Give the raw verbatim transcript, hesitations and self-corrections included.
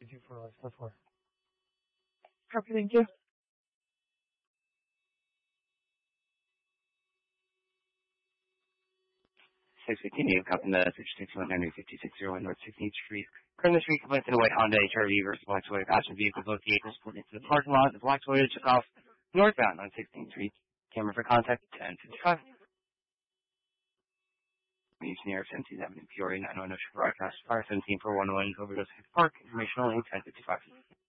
two four license four. Copy, thank you. six fifteen, you've got the message six one nine fifty-six oh one North sixteenth Street. Current Street complaints in a white Honda H R V versus black Toyota passenger vehicle. Both vehicles pulled into the parking lot. The black Toyota took off northbound on sixteenth Street. Camera for contact ten fifty-five. Engineer seventeen Avenue, Peoria, nine one zero broadcast fire seventeen four one one overdose Park. Information only ten fifty-five.